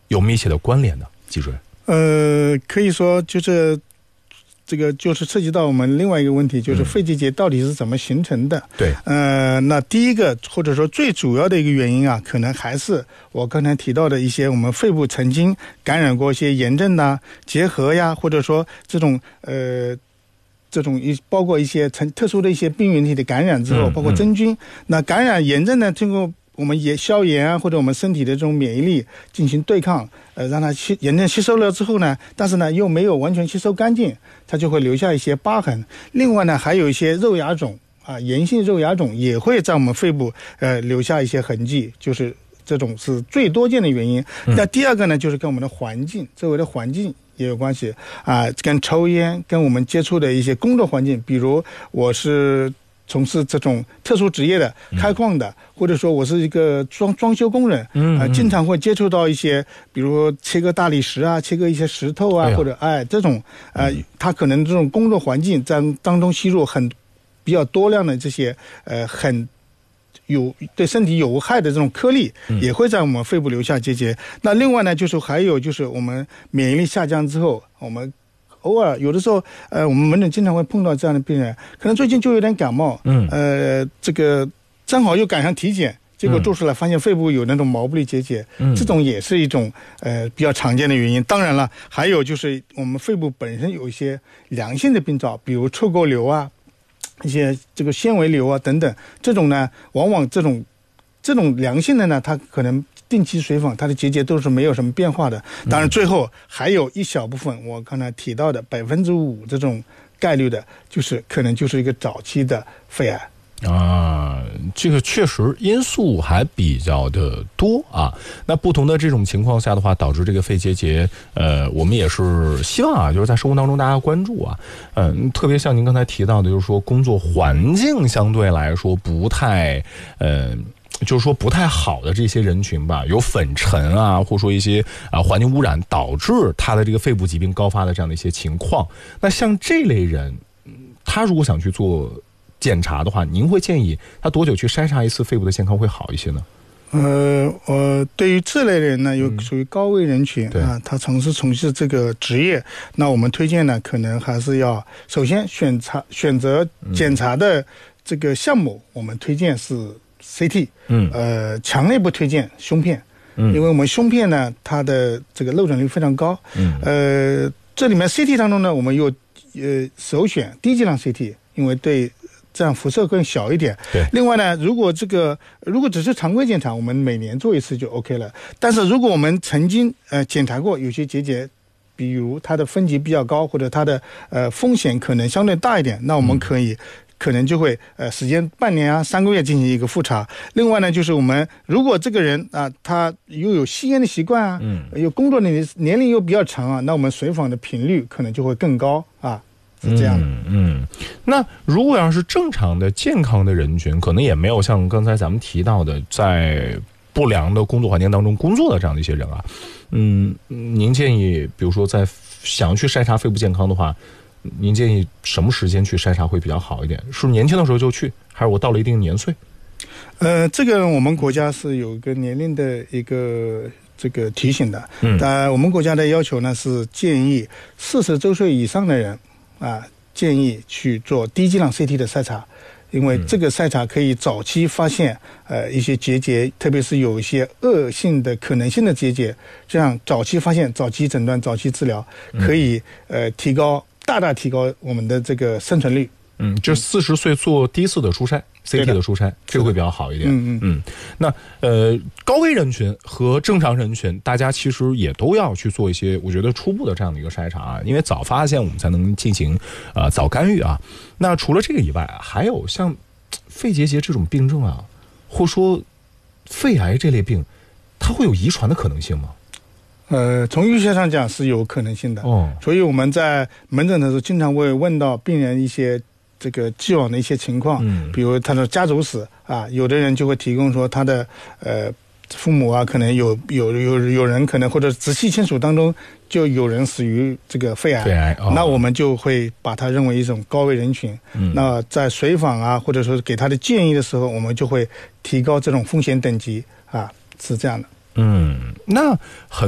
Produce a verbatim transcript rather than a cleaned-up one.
有密切的关联呢？脊椎？ 呃，可以说就是这个就是涉及到我们另外一个问题，就是肺结节到底是怎么形成的？ 对， 呃，那第一个或者说最主要的一个原因啊，可能还是我刚才提到的一些我们肺部曾经感染过一些炎症呐、结核呀，或者说这种呃。这种一包括一些成特殊的一些病原体的感染之后， 嗯、 包括真菌，那感染炎症呢，经过我们也消炎啊，或者我们身体的这种免疫力进行对抗，呃，让它吸炎症吸收了之后呢，但是呢又没有完全吸收干净，它就会留下一些疤痕。另外呢，还有一些肉芽肿啊，炎性肉芽肿也会在我们肺部呃留下一些痕迹，就是这种是最多见的原因。那、嗯、第二个呢，就是跟我们的环境周围的环境也有关系啊，跟抽烟，跟我们接触的一些工作环境，比如我是从事这种特殊职业的，开矿的，嗯、或者说我是一个装装修工人，嗯、呃，经常会接触到一些，比如切割大理石啊，切割一些石头啊，哎、或者哎这种，呃，他可能这种工作环境在当中吸入很比较多量的这些呃很。有对身体有害的这种颗粒也会在我们肺部留下结节、嗯、那另外呢就是还有就是我们免疫力下降之后，我们偶尔有的时候呃我们门诊经常会碰到这样的病人，可能最近就有点感冒，嗯呃这个正好又赶上体检，结果做出来发现肺部有那种毛不利结节，嗯，这种也是一种呃比较常见的原因。当然了，还有就是我们肺部本身有一些良性的病灶，比如臭垢瘤啊，一些这个纤维瘤啊等等，这种呢，往往这种这种良性的呢，它可能定期随访，它的结节都是没有什么变化的。当然，最后还有一小部分，我刚才提到的百分之五这种概率的，就是可能就是一个早期的肺癌。 啊，这个确实因素还比较的多啊。那不同的这种情况下的话，导致这个肺结节，呃，我们也是希望啊，就是在生活当中大家关注啊，嗯、呃，特别像您刚才提到的，就是说工作环境相对来说不太，呃。就是说不太好的这些人群吧，有粉尘啊，或者说一些啊环境污染导致他的这个肺部疾病高发的这样的一些情况。那像这类人，他如果想去做检查的话，您会建议他多久去筛查一次肺部的健康会好一些呢？ 呃，我对于这类人呢，有属于高危人群、嗯、啊，他从事从事这个职业，那我们推荐呢，可能还是要首先选查选择检查的这个项目，嗯、我们推荐是 C T， 嗯，呃，强烈不推荐胸片，嗯，因为我们胸片呢，它的这个漏诊率非常高，嗯，呃，这里面 C T 当中呢，我们又呃首选低剂量 C T， 因为对。这样辐射更小一点。 对。 另外呢，如果这个如果只是常规检查，我们每年做一次就 OK 了。但是如果我们曾经呃检查过有些结节，比如它的分级比较高，或者它的呃风险可能相对大一点，那我们可以、嗯、可能就会呃时间半年啊三个月进行一个复查。另外呢，就是我们如果这个人啊、呃、他又有吸烟的习惯啊，嗯，有工作的年龄又比较长啊，那我们随访的频率可能就会更高啊。是这样的。 嗯嗯，那如果要是正常的健康的人群，可能也没有像刚才咱们提到的在不良的工作环境当中工作的这样的一些人啊，嗯，您建议比如说在想要去筛查肺部健康的话，您建议什么时间去筛查会比较好一点？是年轻的时候就去，还是我到了一定年岁？ 呃，这个我们国家是有一个年龄的一个这个提醒的，嗯，但我们国家的要求呢是建议四十周岁以上的人啊，建议去做低剂量 C T 的筛查，因为这个筛查可以早期发现呃一些结节，特别是有一些恶性的可能性的结节，这样早期发现、早期诊断、早期治疗，可以呃提高大大提高我们的这个生存率。 嗯，就四十岁做第一次的初筛 ，C T 的初筛，这个会比较好一点。嗯嗯嗯。那呃，高危人群和正常人群，大家其实也都要去做一些，我觉得初步的这样的一个筛查啊，因为早发现我们才能进行呃早干预啊。那除了这个以外啊，还有像肺结节这种病症啊，或说肺癌这类病，它会有遗传的可能性吗？ 呃，从医学上讲是有可能性的。哦。所以我们在门诊的时候，经常会问到病人一些。这个既往的一些情况，嗯，比如他的家族史啊，有的人就会提供说他的呃父母啊，可能有有有有人可能或者直系亲属当中就有人死于这个肺癌， 肺癌，哦， 那我们就会把它认为一种高危人群。嗯，那在随访啊，或者说给他的建议的时候，我们就会提高这种风险等级啊，是这样的。 嗯，那很。